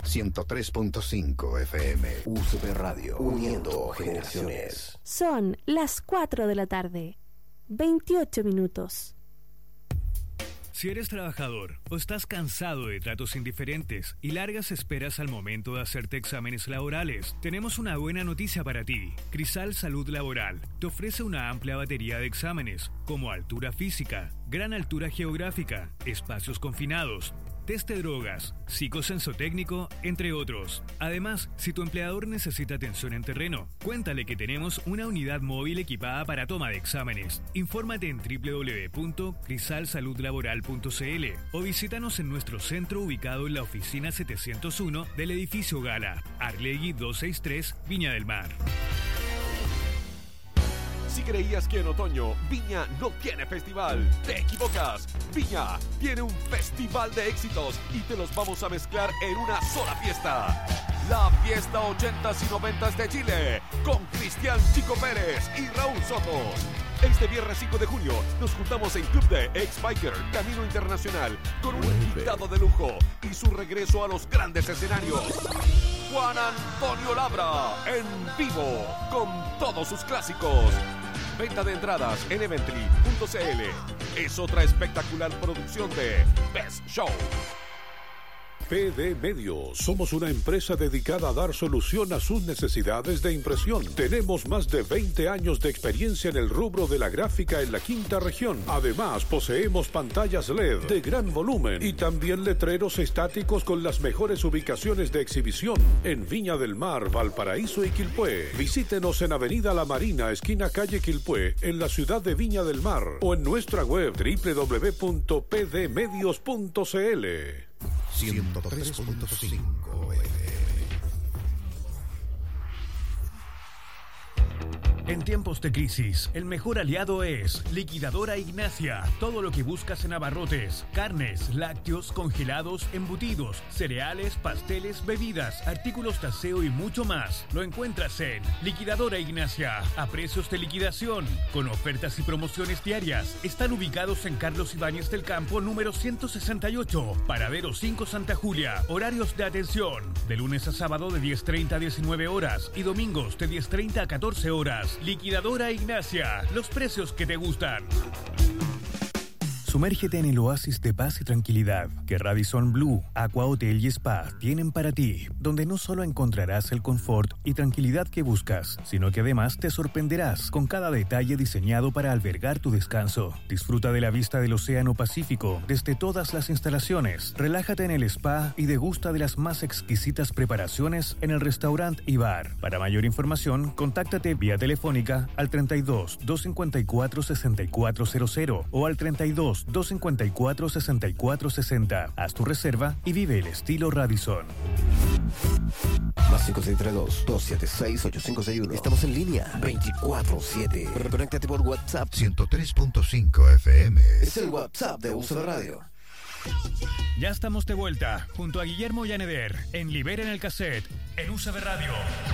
103.5 FM. UCB Radio, uniendo generaciones. Son las 4 de la tarde, 28 minutos. Si eres trabajador o estás cansado de tratos indiferentes y largas esperas al momento de hacerte exámenes laborales, tenemos una buena noticia para ti. Crisal Salud Laboral te ofrece una amplia batería de exámenes, como altura física, gran altura geográfica, espacios confinados, test de drogas, psicosensotécnico, entre otros. Además, si tu empleador necesita atención en terreno, cuéntale que tenemos una unidad móvil equipada para toma de exámenes. Infórmate en www.crisalsaludlaboral.cl o visítanos en nuestro centro ubicado en la oficina 701 del edificio Gala, Arlegui 263, Viña del Mar. Si creías que en otoño Viña no tiene festival, te equivocas. Viña tiene un festival de éxitos y te los vamos a mezclar en una sola fiesta. La fiesta 80s y 90s de Chile, con Cristian Chico Pérez y Raúl Soto. Este viernes 5 de junio nos juntamos en Club de Ex-Biker Camino Internacional con un invitado de lujo y su regreso a los grandes escenarios. Juan Antonio Labra en vivo con todos sus clásicos. Venta de entradas en Eventry.cl. Es otra espectacular producción de Best Show. PD Medios. Somos una empresa dedicada a dar solución a sus necesidades de impresión. Tenemos más de 20 años de experiencia en el rubro de la gráfica en la quinta región. Además, poseemos pantallas LED de gran volumen y también letreros estáticos con las mejores ubicaciones de exhibición en Viña del Mar, Valparaíso y Quilpué. Visítenos en Avenida La Marina, esquina calle Quilpué, en la ciudad de Viña del Mar, o en nuestra web www.pdmedios.cl. 103.5 FM. En tiempos de crisis, el mejor aliado es Liquidadora Ignacia. Todo lo que buscas en abarrotes, carnes, lácteos, congelados, embutidos, cereales, pasteles, bebidas, artículos de aseo y mucho más. Lo encuentras en Liquidadora Ignacia, a precios de liquidación, con ofertas y promociones diarias. Están ubicados en Carlos Ibáñez del Campo, número 168, Paradero 5 Santa Julia. Horarios de atención, de lunes a sábado de 10:30 a 19 horas y domingos de 10:30 a 14 horas. Liquidadora Ignacia, los precios que te gustan. Sumérgete en el oasis de paz y tranquilidad que Radisson Blu, Aqua Hotel y Spa tienen para ti, donde no solo encontrarás el confort y tranquilidad que buscas, sino que además te sorprenderás con cada detalle diseñado para albergar tu descanso. Disfruta de la vista del Océano Pacífico desde todas las instalaciones. Relájate en el spa y degusta de las más exquisitas preparaciones en el restaurante y bar. Para mayor información, contáctate vía telefónica al 32 254 6400 o al 32 254-6460. Haz tu reserva y vive el estilo Radisson. Más 562-276-8561. Estamos en línea 24/7. Conéctate por WhatsApp. 103.5 FM. Es el WhatsApp de UCB Radio. Ya estamos de vuelta junto a Guillermo Yaneder en Libera en el Cassette en UCB Radio.